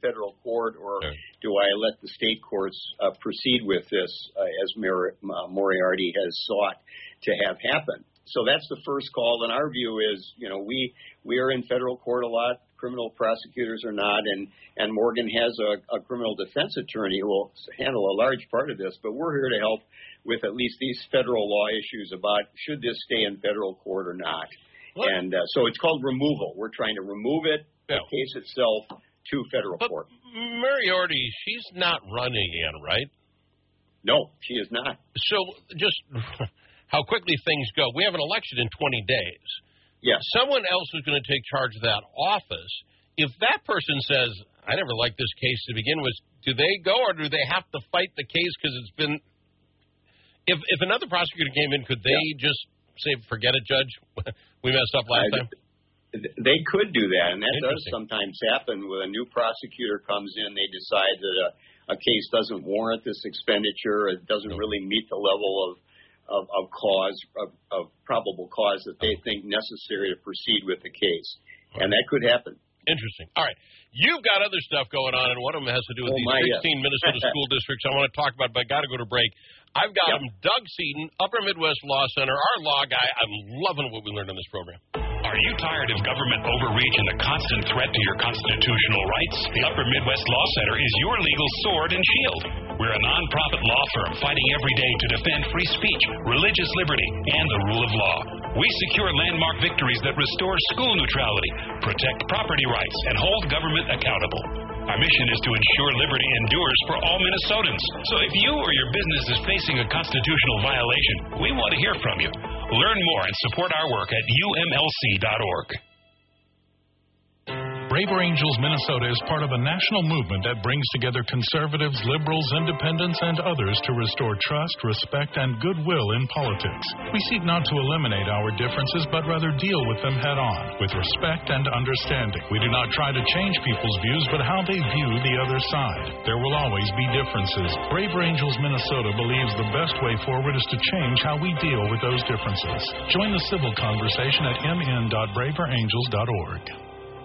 federal court, or do I let the state courts proceed with this as Moriarty has sought to have happen? So that's the first call. And our view is, we are in federal court a lot. Criminal prosecutors are not. And Morgan has a criminal defense attorney who will handle a large part of this. But we're here to help with at least these federal law issues about should this stay in federal court or not. What? And so it's called removal. We're trying to remove it, the case itself, to federal court. Moriarty, she's not running again, right? No, she is not. So just how quickly things go. We have an election in 20 days. Yes. Someone else is going to take charge of that office. If that person says, I never liked this case to begin with, do they go or do they have to fight the case because it's been... If another prosecutor came in, could they just say, forget it, Judge, we messed up last time? They could do that, and that does sometimes happen. When a new prosecutor comes in, they decide that a case doesn't warrant this expenditure, it doesn't really meet the level of probable cause that they think necessary to proceed with the case. And that could happen. Interesting. All right. You've got other stuff going on, and one of them has to do with these 16 Minnesota school districts I want to talk about, but I got to go to break. I've got him, Doug Seaton, Upper Midwest Law Center, our law guy. I'm loving what we learned on this program. Are you tired of government overreach and the constant threat to your constitutional rights? The Upper Midwest Law Center is your legal sword and shield. We're a nonprofit law firm fighting every day to defend free speech, religious liberty, and the rule of law. We secure landmark victories that restore school neutrality, protect property rights, and hold government accountable. Our mission is to ensure liberty endures for all Minnesotans. So if you or your business is facing a constitutional violation, we want to hear from you. Learn more and support our work at umlc.org. Braver Angels Minnesota is part of a national movement that brings together conservatives, liberals, independents, and others to restore trust, respect, and goodwill in politics. We seek not to eliminate our differences, but rather deal with them head-on, with respect and understanding. We do not try to change people's views, but how they view the other side. There will always be differences. Braver Angels Minnesota believes the best way forward is to change how we deal with those differences. Join the civil conversation at mn.braverangels.org.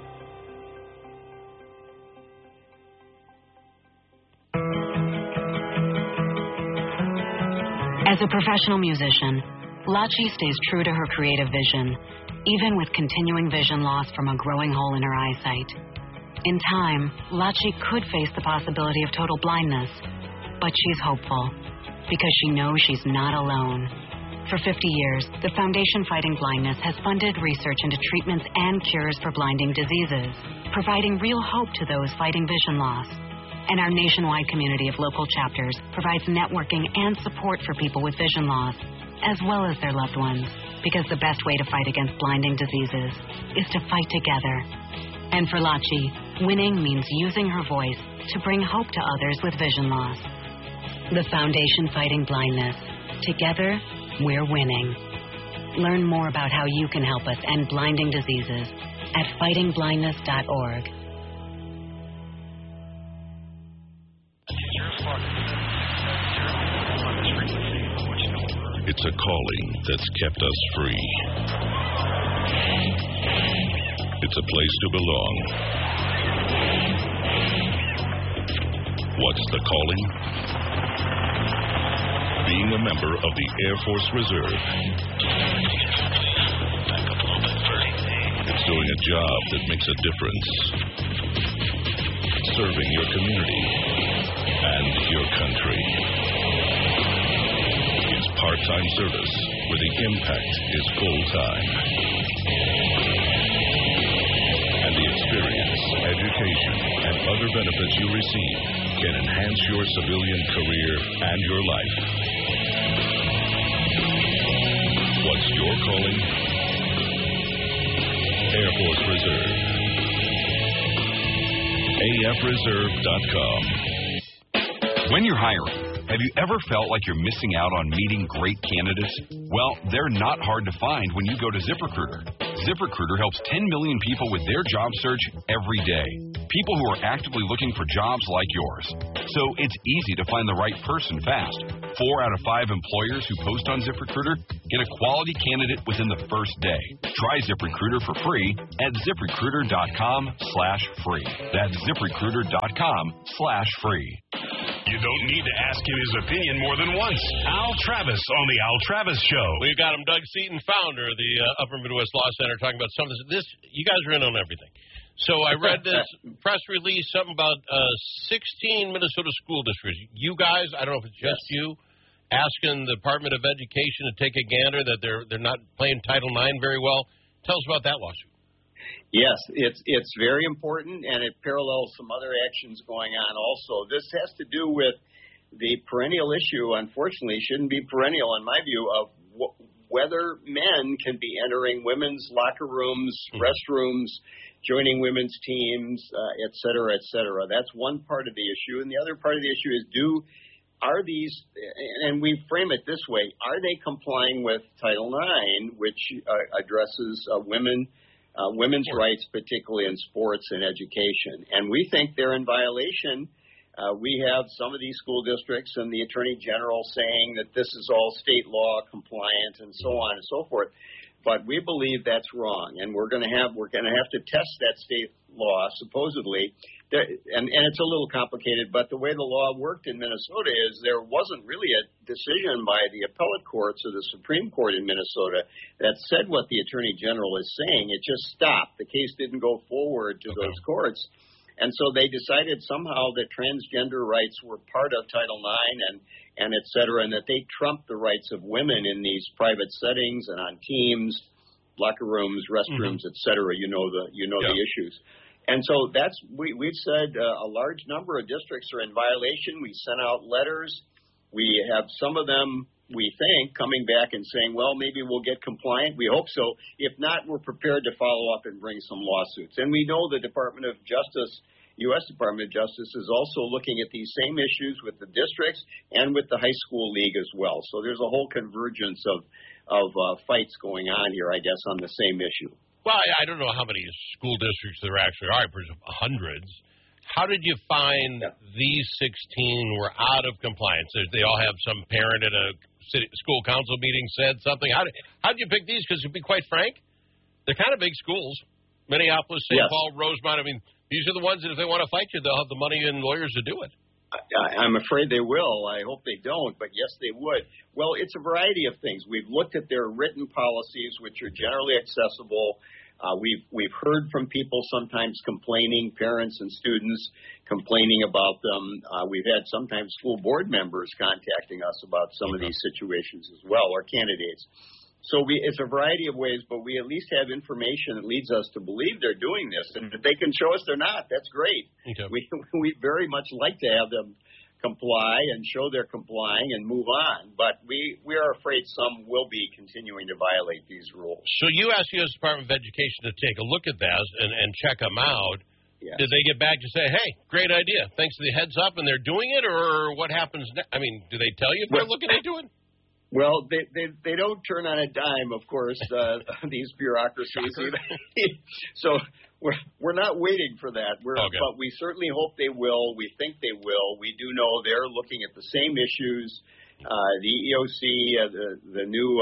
As a professional musician, Lachi stays true to her creative vision, even with continuing vision loss from a growing hole in her eyesight. In time, Lachi could face the possibility of total blindness, but she's hopeful because she knows she's not alone. For 50 years, the Foundation Fighting Blindness has funded research into treatments and cures for blinding diseases, providing real hope to those fighting vision loss. And our nationwide community of local chapters provides networking and support for people with vision loss, as well as their loved ones, because the best way to fight against blinding diseases is to fight together. And for Lachi, winning means using her voice to bring hope to others with vision loss. The Foundation Fighting Blindness. Together, we're winning. Learn more about how you can help us end blinding diseases at fightingblindness.org. It's a calling that's kept us free. It's a place to belong. What's the calling? Being a member of the Air Force Reserve. It's doing a job that makes a difference. Serving your community and your country. It's part-time service where the impact is full-time. And the experience, education, and other benefits you receive can enhance your civilian career and your life. What's your calling? Air Force Reserve. AFReserve.com. When you're hiring, have you ever felt like you're missing out on meeting great candidates? Well, they're not hard to find when you go to ZipRecruiter. ZipRecruiter helps 10 million people with their job search every day. People who are actively looking for jobs like yours. So it's easy to find the right person fast. 4 out of 5 employers who post on ZipRecruiter get a quality candidate within the first day. Try ZipRecruiter for free at ZipRecruiter.com/free. That's ZipRecruiter.com/free. You don't need to ask him his opinion more than once. Al Travis on the Al Travis Show. We've got him, Doug Seaton, founder of the Upper Midwest Law Center, talking about some of this. You guys are in on everything. So I read this press release, something about 16 Minnesota school districts. You guys, I don't know if it's just you, asking the Department of Education to take a gander that they're not playing Title IX very well. Tell us about that lawsuit. Yes, it's very important, and it parallels some other actions going on also. This has to do with the perennial issue, unfortunately, shouldn't be perennial in my view, of whether men can be entering women's locker rooms, restrooms, joining women's teams, et cetera, et cetera. That's one part of the issue. And the other part of the issue is are these, and we frame it this way, are they complying with Title IX, which addresses women's rights, particularly in sports and education? And we think they're in violation. We have some of these school districts and the Attorney General saying that this is all state law compliant and so on and so forth. But we believe that's wrong, and we're going to have to test that state law supposedly. And it's a little complicated, but the way the law worked in Minnesota is there wasn't really a decision by the appellate courts or the Supreme Court in Minnesota that said what the Attorney General is saying. It just stopped. The case didn't go forward to those courts. And so they decided somehow that transgender rights were part of Title IX and et cetera, and that they trumped the rights of women in these private settings and on teams, locker rooms, restrooms, et cetera. You know the issues. And so we've said a large number of districts are in violation. We sent out letters. We have some of them, we think, coming back and saying, well, maybe we'll get compliant. We hope so. If not, we're prepared to follow up and bring some lawsuits. And we know the Department of Justice, U.S. Department of Justice, is also looking at these same issues with the districts and with the high school league as well. So there's a whole convergence of fights going on here, I guess, on the same issue. Well, I don't know how many school districts there actually are. I presume hundreds. How did you find these 16 were out of compliance? They all have some parent at a school council meeting said something. How did you pick these? Because to be quite frank, they're kind of big schools. Minneapolis, St. Paul, Rosemont. I mean, these are the ones that if they want to fight you, they'll have the money and lawyers to do it. I'm afraid they will. I hope they don't, but yes, they would. Well, it's a variety of things. We've looked at their written policies, which are generally accessible. We've heard from people sometimes complaining, parents and students complaining about them. We've had sometimes school board members contacting us about some of these situations as well, or candidates. So it's a variety of ways, but we at least have information that leads us to believe they're doing this. And if they can show us they're not, that's great. Okay. We very much like to have them comply and show they're complying and move on. But we are afraid some will be continuing to violate these rules. So you asked the U.S. Department of Education to take a look at that and check them out. Yes. Did they get back to say, hey, great idea, thanks for the heads up, and they're doing it, or what happens next? I mean, do they tell you if they're looking into it? Well, they don't turn on a dime, of course, these bureaucracies. So we're not waiting for that. But we certainly hope they will. We think they will. We do know they're looking at the same issues. The EOC, the new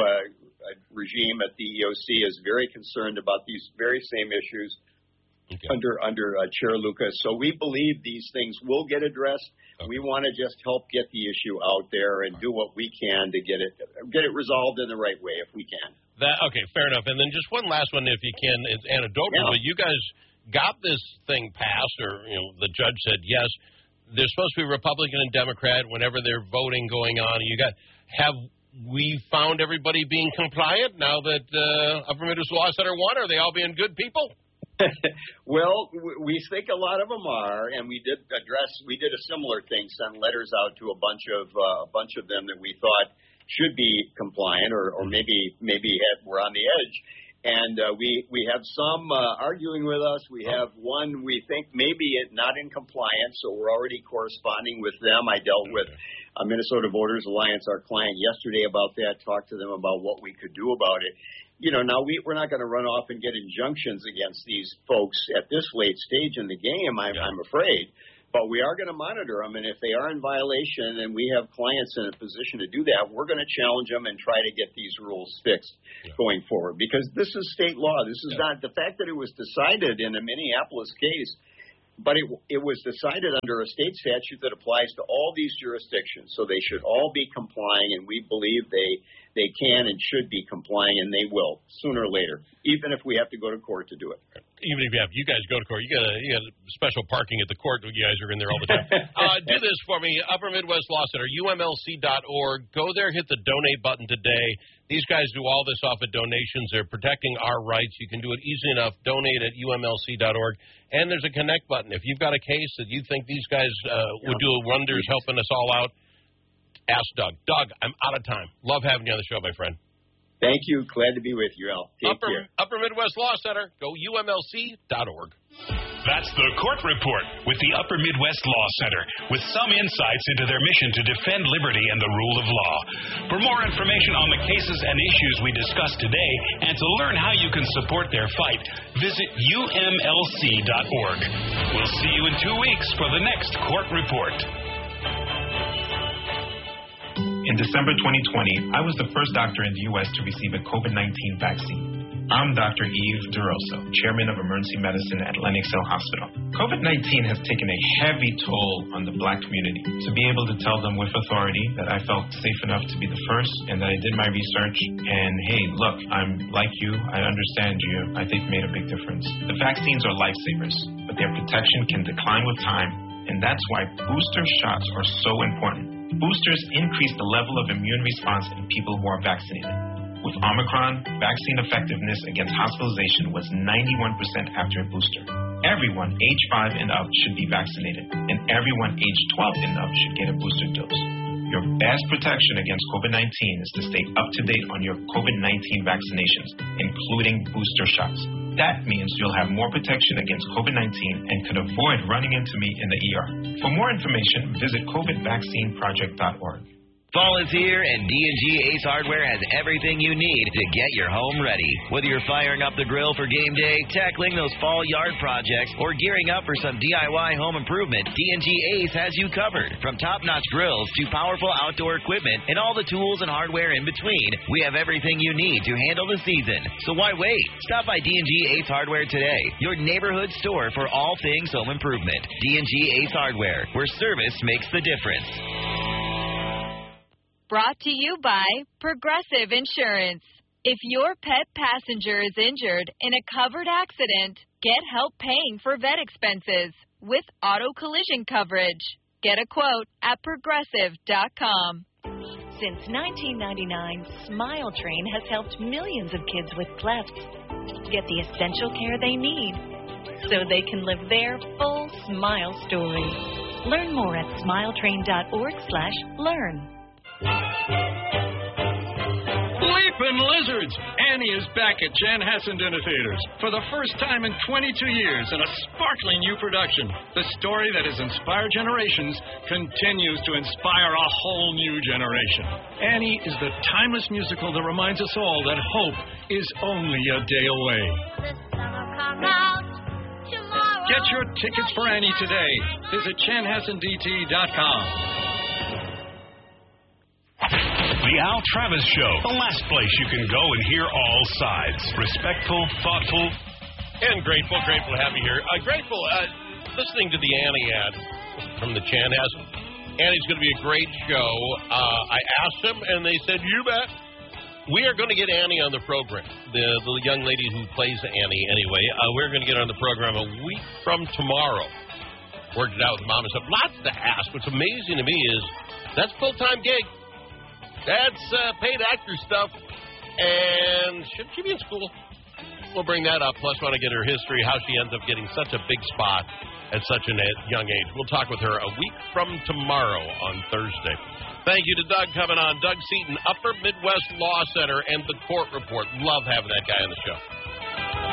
regime at the EOC is very concerned about these very same issues under Chair Lucas. So we believe these things will get addressed. We want to just help get the issue out there and do what we can to get it resolved in the right way if we can. Okay, fair enough. And then just one last one, if you can. It's anecdotal, but you guys got this thing passed, or the judge said yes. There's supposed to be Republican and Democrat whenever they're voting going on. Have we found everybody being compliant now that Upper Midwest Law Center won? Are they all being good people? Well, we think a lot of them are, and we did a similar thing, send letters out to a bunch of them that we thought should be compliant or maybe were on the edge. And we have some arguing with us. We have one we think maybe not in compliance, so we're already corresponding with them. I dealt with Minnesota Voters Alliance, our client, yesterday about that, talked to them about what we could do about it. Now we're not going to run off and get injunctions against these folks at this late stage in the game, I'm afraid. But we are going to monitor them, and if they are in violation and we have clients in a position to do that, we're going to challenge them and try to get these rules fixed going forward. Because this is state law. This is not the fact that it was decided in a Minneapolis case, but it was decided under a state statute that applies to all these jurisdictions. So they should all be complying, and we believe they can and should be complying, and they will sooner or later, even if we have to go to court to do it. Even if you guys go to court, you got special parking at the court. You guys are in there all the time. Do this for me, Upper Midwest Law Center, UMLC.org. Go there, hit the donate button today. These guys do all this off of donations. They're protecting our rights. You can do it easy enough. Donate at UMLC.org. And there's a connect button. If you've got a case that you think these guys would do wonders helping us all out, ask Doug. Doug, I'm out of time. Love having you on the show, my friend. Thank you. Glad to be with you, Al. Take care. Upper Midwest Law Center. Go UMLC.org. That's the Court Report with the Upper Midwest Law Center, with some insights into their mission to defend liberty and the rule of law. For more information on the cases and issues we discussed today, and to learn how you can support their fight, visit UMLC.org. We'll see you in 2 weeks for the next Court Report. In December 2020, I was the first doctor in the U.S. to receive a COVID-19 vaccine. I'm Dr. Yves DeRosso, Chairman of Emergency Medicine at Lenox Hill Hospital. COVID-19 has taken a heavy toll on the Black community. To be able to tell them with authority that I felt safe enough to be the first and that I did my research and, hey, look, I'm like you, I understand you, I think made a big difference. The vaccines are lifesavers, but their protection can decline with time, and that's why booster shots are so important. Boosters increase the level of immune response in people who are vaccinated. With Omicron, vaccine effectiveness against hospitalization was 91% after a booster. Everyone age 5 and up should be vaccinated, and everyone age 12 and up should get a booster dose. Your best protection against COVID-19 is to stay up to date on your COVID-19 vaccinations, including booster shots. That means you'll have more protection against COVID-19 and could avoid running into me in the ER. For more information, visit covidvaccineproject.org. Fall is here, and D&G Ace Hardware has everything you need to get your home ready. Whether you're firing up the grill for game day, tackling those fall yard projects, or gearing up for some DIY home improvement, D&G Ace has you covered. From top-notch grills to powerful outdoor equipment and all the tools and hardware in between, we have everything you need to handle the season. So why wait? Stop by D&G Ace Hardware today, your neighborhood store for all things home improvement. D&G Ace Hardware, where service makes the difference. Brought to you by Progressive Insurance. If your pet passenger is injured in a covered accident, get help paying for vet expenses with auto collision coverage. Get a quote at Progressive.com. Since 1999, Smile Train has helped millions of kids with clefts get the essential care they need so they can live their full smile story. Learn more at smiletrain.org/learn. Leapin' Lizards! Annie is back at Chanhassen Dinner Theaters for the first time in 22 years in a sparkling new production. The story that has inspired generations continues to inspire a whole new generation. Annie is the timeless musical that reminds us all that hope is only a day away. Get your tickets for Annie today. Visit chanhassendt.com. The Al Travis Show, the last place you can go and hear all sides. Respectful, thoughtful, and grateful to have you here. Grateful, listening to the Annie ad from the Chanhassen. Annie's going to be a great show. I asked them, and they said, you bet. We are going to get Annie on the program, the young lady who plays Annie anyway. We're going to get her on the program a week from tomorrow. Worked it out with Mom and stuff. Lots to ask. What's amazing to me is that's full-time gig. That's paid actor stuff, and should she be in school? We'll bring that up, plus want to get her history, how she ends up getting such a big spot at such a young age. We'll talk with her a week from tomorrow on Thursday. Thank you to Doug coming on. Doug Seaton, Upper Midwest Law Center, and the Court Report. Love having that guy on the show.